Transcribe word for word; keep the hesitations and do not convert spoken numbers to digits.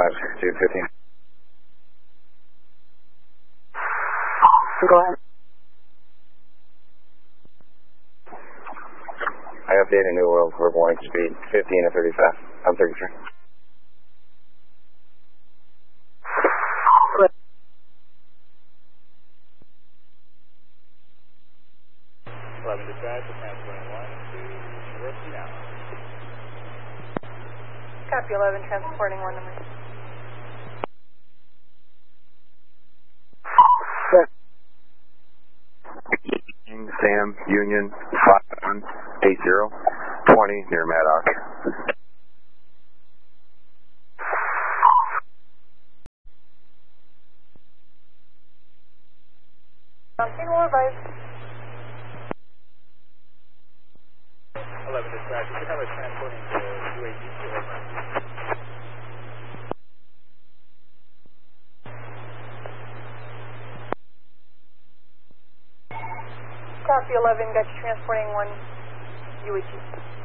five six two fifteen. Go ahead. I updated New World for warning speed fifteen to thirty-five. I'm thirty-three. eleven dispatch, transporting one to University now. Copy eleven, transporting one number. Sam, Union, five one eight zero, twenty near Maddock. Something will advise. eleven dispatch, you can have a transporting to U A G to over. Copy eleven, got you transporting one U A G.